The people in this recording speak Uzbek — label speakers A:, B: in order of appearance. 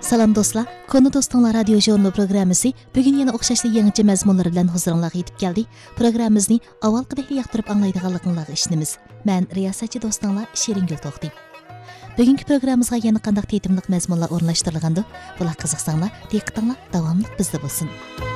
A: Salam dostlar, Konu Dostlar radyo jurnal programmasi bugün yine o'xshashli yangicha mazmunlar bilan huzuringizga yetib keldi. Programmamizni avvalgidek yoqtirib anglaydiganligingizga ishonamiz. Men riyosatchi do'stinglar Shiringul To'xti. Bugungi programmamizga yana qanday tetimliq mazmunlar o'rnashtirilgandi? Bular qiziqsanglar, diqqatinglar davomli bizda bo'lsin.